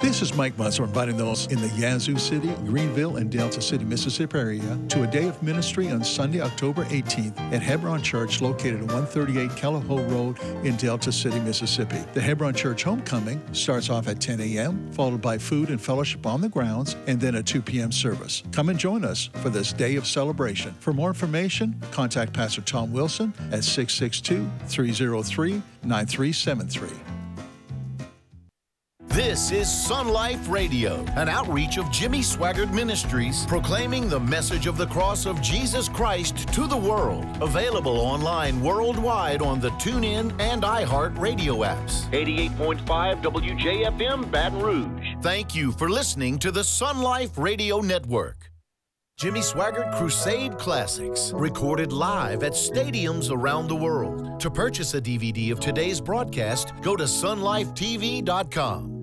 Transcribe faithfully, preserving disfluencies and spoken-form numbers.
This is Mike Musser inviting those in the Yazoo City, Greenville, and Delta City, Mississippi area to a day of ministry on Sunday, October eighteenth at Hebron Church located at one thirty-eight Callaway Road in Delta City, Mississippi. The Hebron Church homecoming starts off at ten a.m., followed by food and fellowship on the grounds, and then a two p.m. service. Come and join us for this day of celebration. For more information, contact Pastor Tom Wilson at six six two, three oh three, nine three seven three. This is Sun Life Radio, an outreach of Jimmy Swaggart Ministries, proclaiming the message of the cross of Jesus Christ to the world. Available online worldwide on the TuneIn and iHeart radio apps. eighty-eight point five W J F M, Baton Rouge. Thank you for listening to the Sun Life Radio Network. Jimmy Swaggart Crusade Classics, recorded live at stadiums around the world. To purchase a D V D of today's broadcast, go to sun life t v dot com.